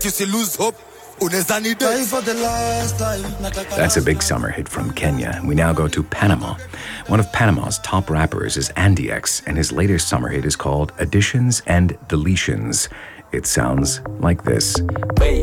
if you see lose hope, That's a big summer hit from Kenya. We now go to Panama. One of Panama's top rappers is Andy X, and his latest summer hit is called Additions and Deletions. It sounds like this. Wait,